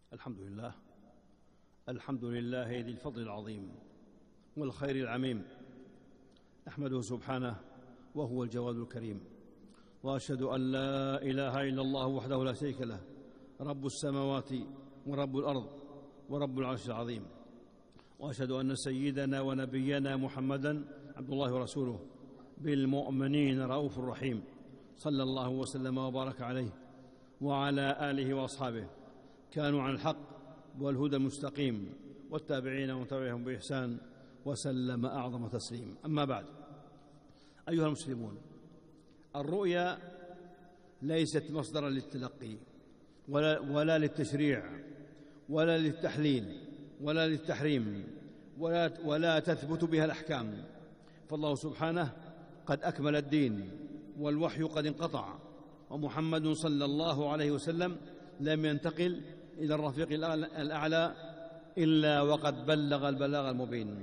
الحمد لله ذي الفضل العظيم والخير العميم، أحمده سبحانه وهو الجواد الكريم، وأشهد أن لا إله إلا الله وحده لا شريك له، رب السماوات ورب الأرض ورب العرش العظيم، وأشهد أن سيدنا ونبينا محمدًا عبد الله ورسوله بالمؤمنين رؤوف رحيم، صلى الله وسلم وبارك عليه وعلى آله وأصحابه كانوا على الحق والهدى المستقيم، والتابعين ومن تبعهم بإحسان وسلم أعظم تسليم. أما بعد، أيها المسلمون، الرؤيا ليست مصدرا للتلقي ولا للتشريع ولا للتحليل ولا للتحريم ولا تثبت بها الأحكام، فالله سبحانه قد أكمل الدين والوحي قد انقطع، ومحمد صلى الله عليه وسلم لم ينتقل إلى الرفيق الأعلى إلا وقد بلغ البلاغ المبين.